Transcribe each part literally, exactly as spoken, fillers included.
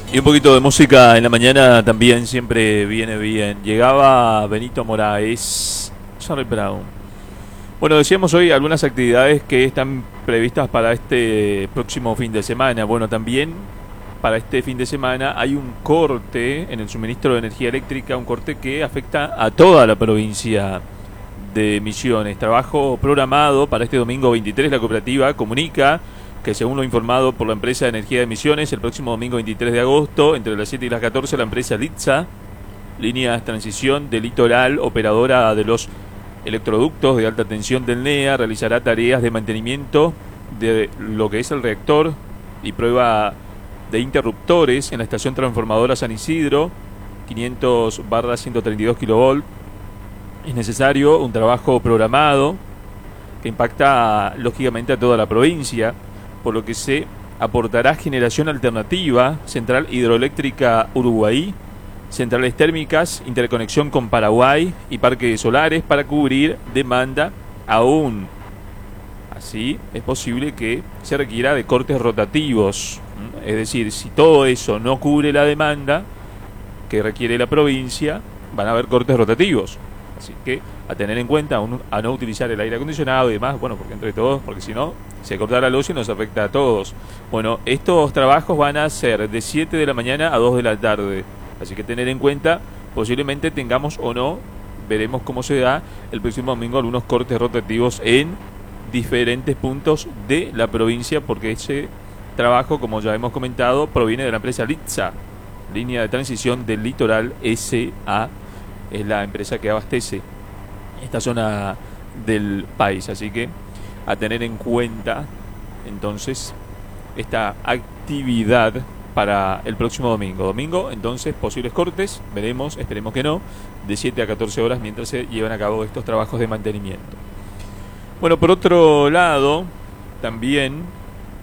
Y un poquito de música en la mañana también siempre viene bien. Llegaba Benito Moraes, Charlie Brown. Bueno, decíamos hoy algunas actividades que están previstas para este próximo fin de semana. Bueno, también para este fin de semana hay un corte en el suministro de energía eléctrica, un corte que afecta a toda la provincia de Misiones. Trabajo programado para este domingo veintitrés. La cooperativa comunica que, según lo informado por la empresa de energía de Misiones, el próximo domingo veintitrés de agosto, entre las siete y las catorce, la empresa Litza, Líneas Transición del Litoral, operadora de los electroductos de alta tensión del N E A, realizará tareas de mantenimiento de lo que es el reactor y prueba de interruptores en la estación transformadora San Isidro, quinientos barra ciento treinta y dos kilovolt. Es necesario un trabajo programado que impacta lógicamente a toda la provincia, por lo que se aportará generación alternativa, central hidroeléctrica Uruguay, centrales térmicas, interconexión con Paraguay y parques solares para cubrir demanda aún. Así es posible que se requiera de cortes rotativos, es decir, si todo eso no cubre la demanda que requiere la provincia, van a haber cortes rotativos. Así que a tener en cuenta, a no utilizar el aire acondicionado y demás, bueno, porque entre todos, porque si no, se corta la luz y nos afecta a todos. Bueno, estos trabajos van a ser de siete de la mañana a dos de la tarde. Así que tener en cuenta, posiblemente tengamos o no, veremos cómo se da el próximo domingo algunos cortes rotativos en diferentes puntos de la provincia, porque ese trabajo, como ya hemos comentado, proviene de la empresa Litza, Línea de Transición del Litoral S A, es la empresa que abastece esta zona del país. Así que a tener en cuenta entonces esta actividad para el próximo domingo. Domingo, entonces, posibles cortes, veremos, esperemos que no, de siete a catorce horas mientras se llevan a cabo estos trabajos de mantenimiento. Bueno, por otro lado, también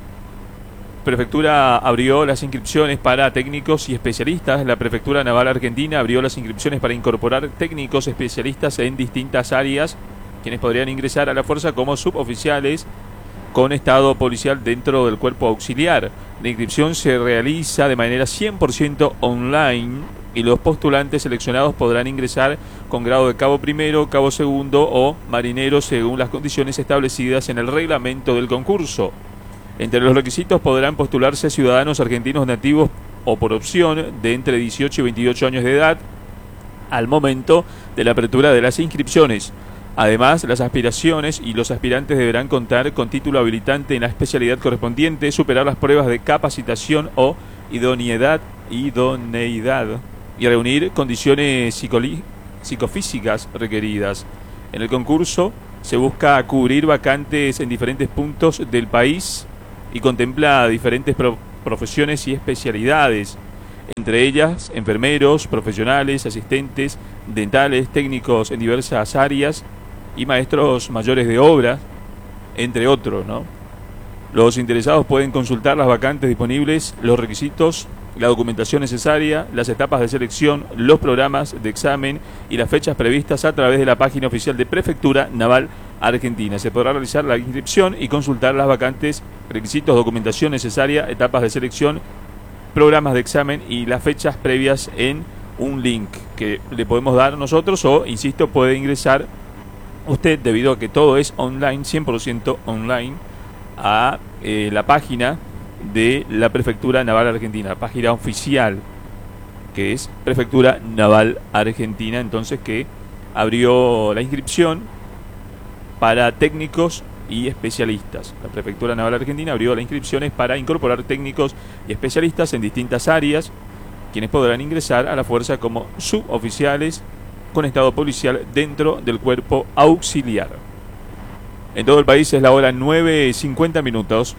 Prefectura abrió las inscripciones para técnicos y especialistas. La Prefectura Naval Argentina abrió las inscripciones para incorporar técnicos especialistas en distintas áreas, quienes podrían ingresar a la fuerza como suboficiales con estado policial dentro del cuerpo auxiliar. La inscripción se realiza de manera cien por ciento online y los postulantes seleccionados podrán ingresar con grado de cabo primero, cabo segundo o marinero según las condiciones establecidas en el reglamento del concurso. Entre los requisitos podrán postularse ciudadanos argentinos nativos o por opción de entre dieciocho y veintiocho años de edad al momento de la apertura de las inscripciones. Además, las aspiraciones y los aspirantes deberán contar con título habilitante en la especialidad correspondiente, superar las pruebas de capacitación o idoneidad, idoneidad y reunir condiciones psicoli- psicofísicas requeridas. En el concurso se busca cubrir vacantes en diferentes puntos del país y contempla diferentes pro- profesiones y especialidades, entre ellas enfermeros, profesionales, asistentes dentales, técnicos en diversas áreas y maestros mayores de obra, entre otros, ¿no? Los interesados pueden consultar las vacantes disponibles, los requisitos, la documentación necesaria, las etapas de selección, los programas de examen y las fechas previstas a través de la página oficial de Prefectura Naval Argentina. Se podrá realizar la inscripción y consultar las vacantes, requisitos, documentación necesaria, etapas de selección, programas de examen y las fechas previas en un link que le podemos dar nosotros o, insisto, puede ingresar usted, debido a que todo es online, cien por ciento online, a eh, la página de la Prefectura Naval Argentina, la página oficial que es Prefectura Naval Argentina, entonces, que abrió la inscripción para técnicos y especialistas. La Prefectura Naval Argentina abrió las inscripciones para incorporar técnicos y especialistas en distintas áreas, quienes podrán ingresar a la fuerza como suboficiales con estado policial dentro del cuerpo auxiliar. En todo el país es la hora nueve y cincuenta minutos.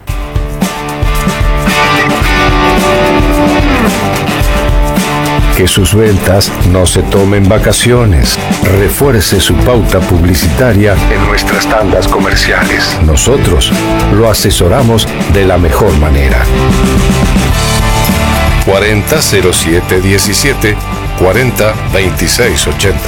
Que sus ventas no se tomen vacaciones. Refuerce su pauta publicitaria en nuestras tandas comerciales. Nosotros lo asesoramos de la mejor manera. cuarenta cero siete diecisiete cuarenta veintiséis ochenta.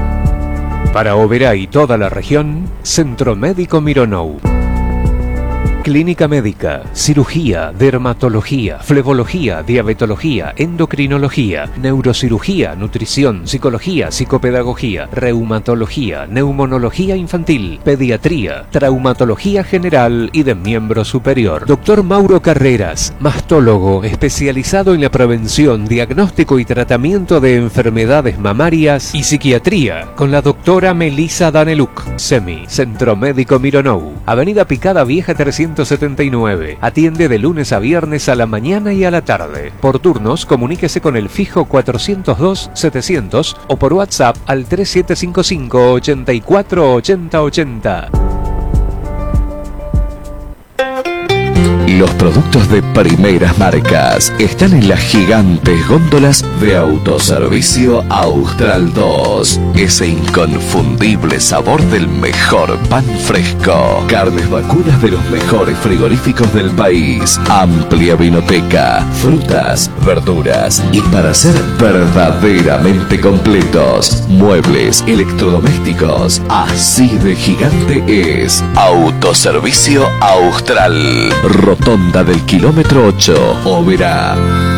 Para Oberá y toda la región, Centro Médico Mironou. Clínica médica, cirugía, dermatología, flebología, diabetología, endocrinología, neurocirugía, nutrición, psicología, psicopedagogía, reumatología, neumonología infantil, pediatría, traumatología general y de miembro superior. Doctor Mauro Carreras, mastólogo especializado en la prevención, diagnóstico y tratamiento de enfermedades mamarias y psiquiatría, con la doctora Melissa Daneluk. SEMI, Centro Médico Mironou, Avenida Picada Vieja trescientos setenta y nueve. Atiende de lunes a viernes a la mañana y a la tarde. Por turnos, comuníquese con el fijo cuatrocientos dos setecientos o por WhatsApp al tres siete cinco cinco, ochenta y cuatro, ochenta ochenta. Los productos de primeras marcas están en las gigantes góndolas de Autoservicio Austral dos. Ese inconfundible sabor del mejor pan fresco. Carnes vacunas de los mejores frigoríficos del país. Amplia vinoteca, frutas, verduras y para ser verdaderamente completos, muebles, electrodomésticos. Así de gigante es Autoservicio Austral. Rotonda del kilómetro ocho, Oberá.